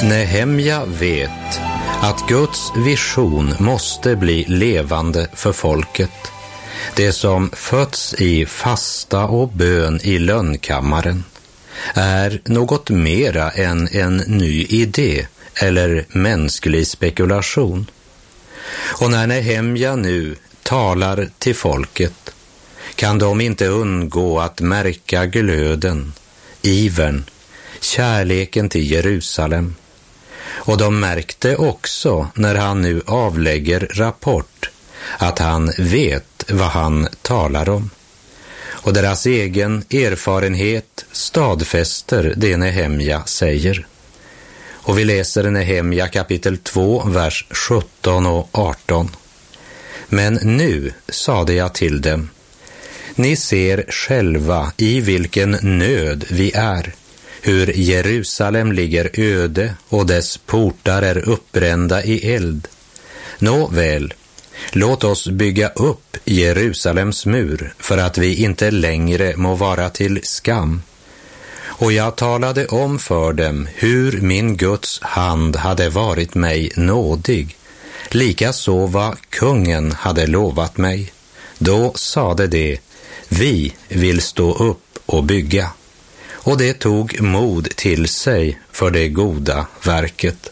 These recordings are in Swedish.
Nehemja vet att Guds vision måste bli levande för folket. Det som fötts i fasta och bön i lönnkammaren är något mera än en ny idé eller mänsklig spekulation. Och när Nehemja nu talar till folket kan de inte undgå att märka glöden, ivern, kärleken till Jerusalem. Och de märkte också när han nu avlägger rapport att han vet vad han talar om. Och deras egen erfarenhet stadfäster det Nehemja säger. Och vi läser Nehemja kapitel 2, vers 17 och 18. Men nu sade jag till dem: ni ser själva i vilken nöd vi är, hur Jerusalem ligger öde och dess portar är uppbrända i eld. Nåväl, låt oss bygga upp Jerusalems mur för att vi inte längre må vara till skam. Och jag talade om för dem hur min Guds hand hade varit mig nådig, likaså vad kungen hade lovat mig. Då sade de: vi vill stå upp och bygga. Och det tog mod till sig för det goda verket.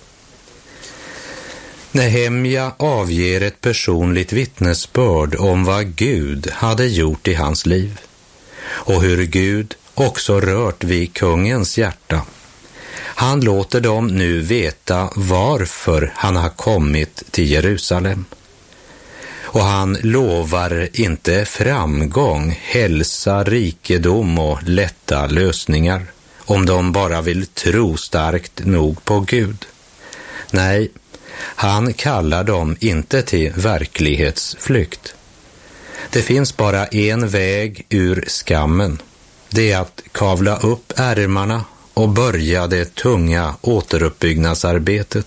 Nehemja avger ett personligt vittnesbörd om vad Gud hade gjort i hans liv och hur Gud också rört vid kungens hjärta. Han låter dem nu veta varför han har kommit till Jerusalem. Och han lovar inte framgång, hälsa, rikedom och lätta lösningar om de bara vill tro starkt nog på Gud. Nej, han kallar dem inte till verklighetsflykt. Det finns bara en väg ur skammen. Det är att kavla upp ärmarna och börja det tunga återuppbyggnadsarbetet.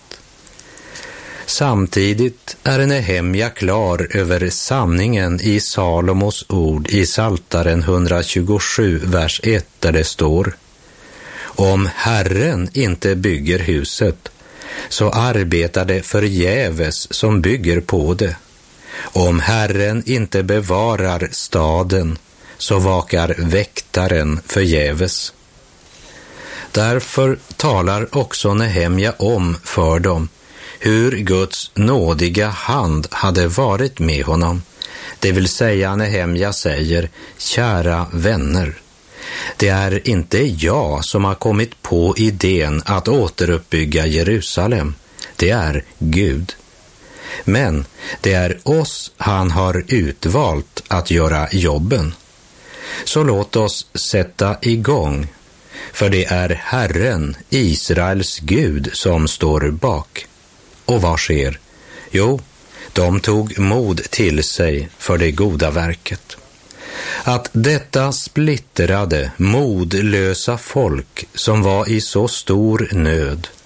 Samtidigt är Nehemja klar över sanningen i Salomos ord i Psaltaren 127, vers 1, där det står: om Herren inte bygger huset, så arbetar det förgäves som bygger på det. Om Herren inte bevarar staden, så vakar väktaren förgäves. Därför talar också Nehemja om för dem hur Guds nådiga hand hade varit med honom. Det vill säga, Nehemja säger: kära vänner, det är inte jag som har kommit på idén att återuppbygga Jerusalem. Det är Gud. Men det är oss han har utvalt att göra jobben. Så låt oss sätta igång, för det är Herren, Israels Gud, som står bak. Och vad sker? Jo, de tog mod till sig för det goda verket. Att detta splittrade, modlösa folk som var i så stor nöd